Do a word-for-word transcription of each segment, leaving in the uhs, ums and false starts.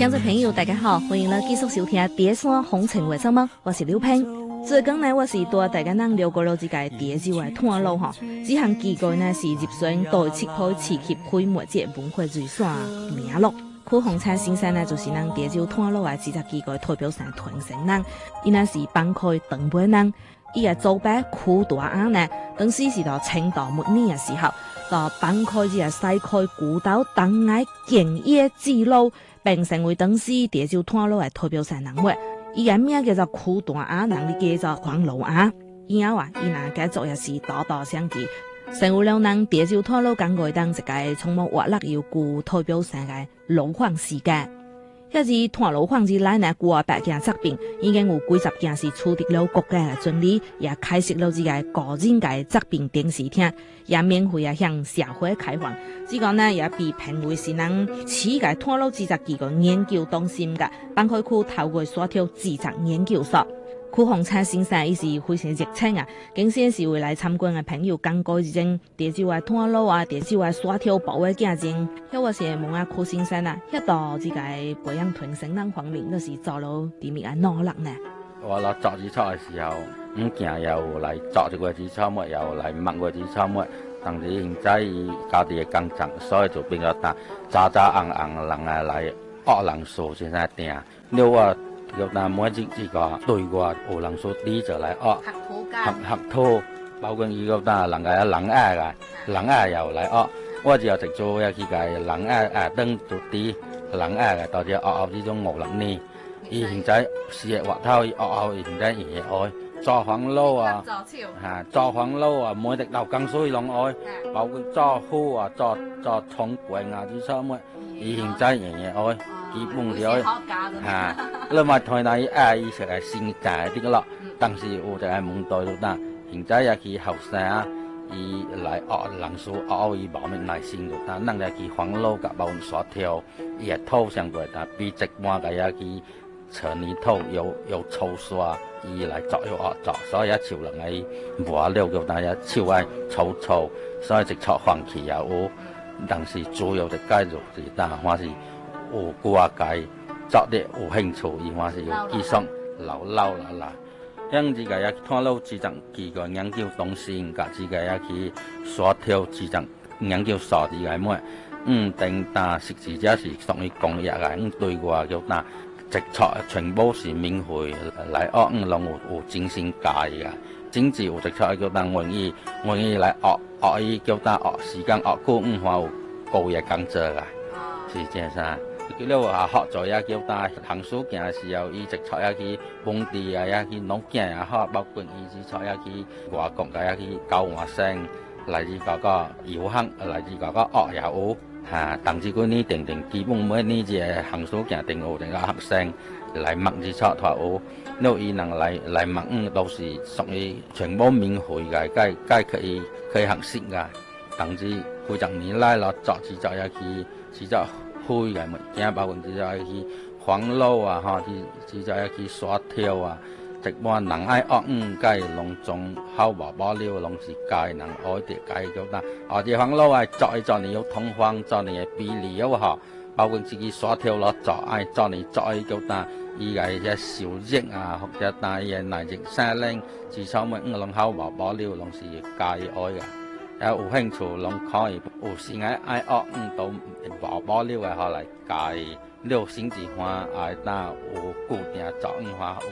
聽眾朋友大家好，歡迎來繼續收聽《碟山紅塵為什麼》，我是劉平。最近呢，我是帶大家能了解到這個碟州嘅團路哈，這項機構呢是入選第七批刺激開幕節文化預算名錄。許洪燦先生呢就是咱碟州團路嘅這個機構代表上團成人，伊呢是幫開東北人，伊個祖輩許大安呢，當時是到清朝末年嘅時候，到幫開這個西開古道東崖建業之路，並成為當時碟州團路嘅代表上人物。伊個名叫做許大安，人哋叫做黃老安。以後啊，伊那個作業是多多相繼，成為了咱碟州團路講過當一個充滿活力又具代表性嘅路況事件。迄是團路況之內呢，過百件作品，已經有幾十件是取得了國家嘅專利，也開設了這個個人嘅作品展示廳，也免費啊向社會開放。這個呢也被評為是咱此個團路製作機構研究中心嘅，幫開區透過沙條製作研究所。許洪燦先生伊是非常熱情啊，經常是會來參觀嘅朋友講過這種碟州嘅團路啊，碟州嘅沙條保衛見證。迄我是問下許先生啊，迄度這個培養團成人方面，都是做了點樣嘅努力呢？ 我落作紙草嘅時候，五件又嚟作一個紙草末，又嚟抹個紙草末。當時現在家己嘅工程，所以就變咗大渣渣硬硬人啊嚟惡人數先生定。你話叫但每一這個對話有人數啲就嚟惡合合拖，包括伊個但人嘅人愛嘅人愛又嚟惡，我就直做一啲嘅人愛啊燈做啲人愛嘅，到時惡惡呢種惡人呢。伊現在事業話頭，惡惡現在也愛做黃路啊，嚇做黃路啊，每日流江水攏愛，包括做虎啊，做做蟲鬼啊啲什麼，伊現在也也愛，基本是愛嚇。另外台內愛伊成係新界啲個咯，當時我就係問到啦，現在也去後生啊，伊來惡人數惡伊冇咩耐心，但人哋去黃路甲冇沙條，伊係土上過，但比一般嘅也去。扯泥土又又粗刷，伊來作又惡作，所以一潮人喺磨了個，但係潮係粗粗，所以直錯放棄也有。但是主要的繼續是，但係是有掛計作啲有興趣，伊還是要繼續留留啦啦。因這個也團路製作機構研究中心，甲這個也去沙條製作研究所啲個咩？嗯，定但實際只是屬於工業嘅，嗯對外叫但。直錯全部是免費來學，嗯，攏有有精心教嘅，甚至有直錯叫當願意願意來學學伊叫當學時間學久，嗯，還有高嘅工作嘅，是真啥？佢了啊學咗也叫當行書行嘅時候，伊直錯也去本地啊，也去農經也好，包括伊直錯也去外國嘅也去交換生，來自嗰個遊行，來自嗰個學也有。嚇，當時嗰年定定基本每年只行數行定有定個學生來默字錯台學，nếu伊能來來默嗯都是屬於全部免費嘅，該該可以可以學識嘅。當時幾十年來咯，作製作也去製作開嘅物件，包括製作也去黃路啊，嚇，製作也去沙條啊。一般人愛學嗯，該攏種好無保留，攏是該人愛啲該叫但，哦，啲黃路啊，作一作你有通風，作你嘅比例又好，包括自己沙條咯，作愛作你作一叫但，伊個一小熱啊，或者但伊個內熱生冷，至少咪嗯攏好無保留，攏是該愛嘅。有有興趣攏可以，有時愛愛學嗯都無保留嘅，可來該六星之花愛但有固定作嗯花有。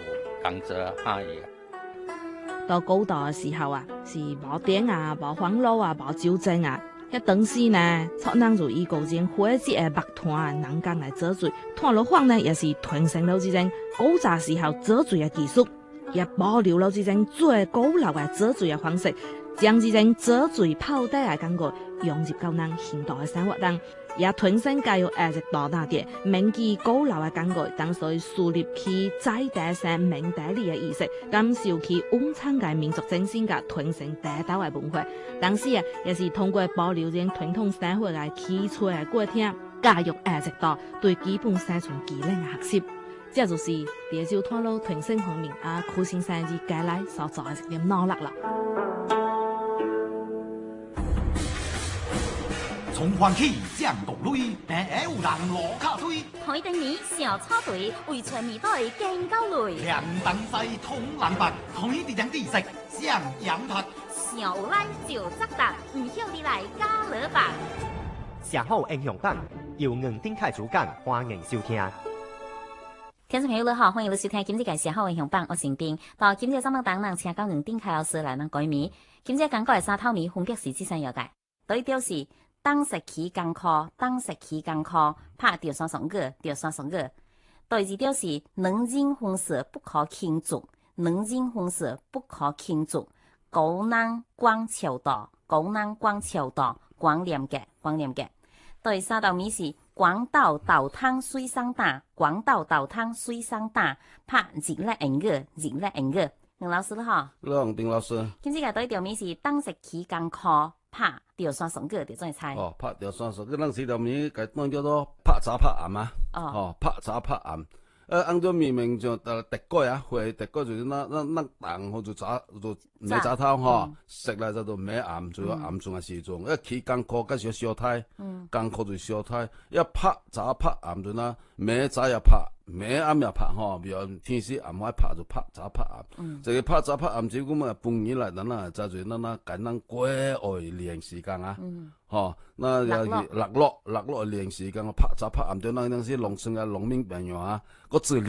到高大嘅時候啊，是冇電啊，冇網絡啊，冇酒精啊。一當時呢，錯人就以個人火節嘅木炭能工來做水，團路坊呢也是傳承了這種古早時候做水嘅技術，也保留了這種最古老嘅做水嘅方式，將這種做水泡底嘅感覺融入到咱現代嘅生活中。也傳承教育一直到那點，銘記古老嘅感覺，當所樹立起在地上明大利嘅意識，感受起溫창嘅民族精神嘅傳承地道嘅文化。當時啊，也是通過保留這傳統生活嘅基礎嘅過程，教育一直到對基本生存技能嘅學習。這就是碟州團路傳承方面啊，許先生以介來所做嘅一點努力啦。 從環起降到雷，平下有人落卡推。 台頂年小草隊為全面隊更高雷。 兩等西通藍白，台地兩地食上羊拍。 小拉就責答，唔曉你來加勒吧。 社好英雄榜由吳丁凱主講，歡迎收聽。 聽眾朋友你好，歡迎你收聽今日嘅社好英雄榜，我是冰。到今日節目當中，請教吳丁凱老師來能改名。今日講過嘅三套名分別是這三樣嘅，第一條是當時起艱苦，當時起艱苦，拍掉雙雙個，掉雙雙個。第二條是能人婚事不可輕足，能人婚事不可輕足。高難光橋道，高難光橋道，光廉嘅，光廉嘅。第三道名是廣島豆湯水上打，廣島豆湯水上打，拍日叻英語，日叻英語。吳老師啦哈， 兩丁老師。 今次嘅第一條名是當時起艱苦，拍掉雙雙個，就種菜。 哦，拍掉雙雙個，嗰陣時條名佢當叫做拍渣拍岩啊。 哦， 哦，拍渣拍岩。呃，按照明明就誒敵過啊，會敵過就是那那那蛋或者炸就唔係炸湯嗬，食嚟就都唔係岩，仲有岩仲係時種，一起艱苦嗰時小胎，艱苦就小胎，一拍炸拍岩就啦，咩炸又拍，咩啱又拍嗬，比如天時岩開拍就拍炸拍岩，就係拍炸拍岩，只咁啊半年嚟等啦，就住嗱嗱簡單過外練時間啊，嗬，那又落落落落練時間，我拍炸拍岩對嗱嗰陣時農村嘅農民朋友啊。個字